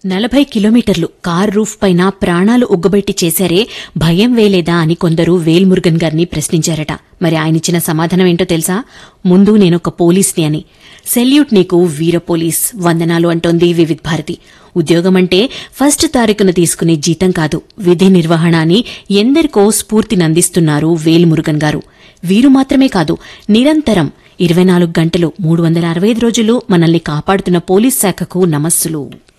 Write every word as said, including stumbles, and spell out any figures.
నలభై కిలోమీటర్లు car roof పైన ప్రాణాలు ఉగ్గబెట్టి చేశారే, భయం వేలేదా అని కొందరు వేల్మురుగన్ గారిని ప్రశ్నించారట. మరి ఆయనిచ్చిన సమాధానం ఏంటో తెలుసా? ముందు నేనొక పోలీస్ని అని. సెల్యూట్ నీకు వీర పోలీస్, వందనాలు అంటోంది వివిధ్ భారతి. ఉద్యోగమంటే ఫస్ట్ తారీఖున తీసుకునే జీతం కాదు, విధి నిర్వహణ అని ఎందరికో స్ఫూర్తినందిస్తున్నారు వేల్మురుగన్ గారు. వీరు మాత్రమే కాదు, నిరంతరం ఇరవై నాలుగు గంటలు మూడు వందల అరవై ఐదు రోజులు మనల్ని కాపాడుతున్న పోలీస్ శాఖకు నమస్సులు.